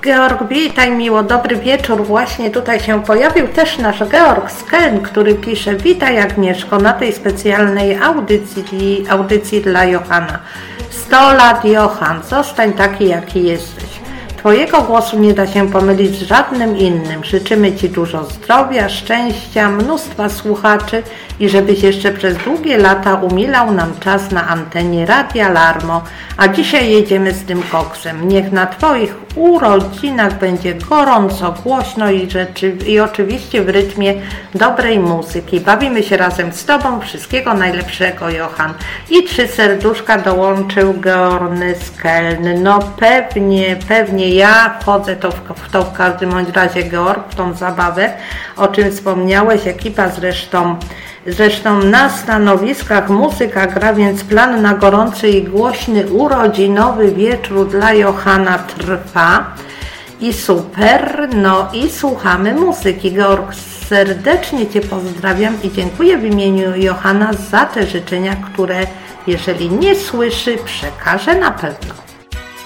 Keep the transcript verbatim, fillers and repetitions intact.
Georg, witaj, miło, dobry wieczór. Właśnie tutaj się pojawił też nasz Georg z Keln, który pisze: witaj Agnieszko na tej specjalnej audycji, audycji dla Johana. sto lat Johan, zostań taki jaki jesteś. Twojego głosu nie da się pomylić z żadnym innym. Życzymy Ci dużo zdrowia, szczęścia, mnóstwa słuchaczy i żebyś jeszcze przez długie lata umilał nam czas na antenie Radia Larmo. A dzisiaj jedziemy z tym koksem. Niech na Twoich urodzinach będzie gorąco, głośno i, rzeczy, i oczywiście w rytmie dobrej muzyki. Bawimy się razem z Tobą. Wszystkiego najlepszego, Johan. I trzy serduszka dołączył Georny z Keln. No pewnie, pewnie ja wchodzę to w, w to w każdym bądź razie, Georg, w tą zabawę, o czym wspomniałeś. Ekipa zresztą Zresztą na stanowiskach muzyka gra, więc plan na gorący i głośny urodzinowy wieczór dla Johana trwa. I super, no i słuchamy muzyki. Georg, serdecznie Cię pozdrawiam i dziękuję w imieniu Johana za te życzenia, które, jeżeli nie słyszy, przekażę na pewno.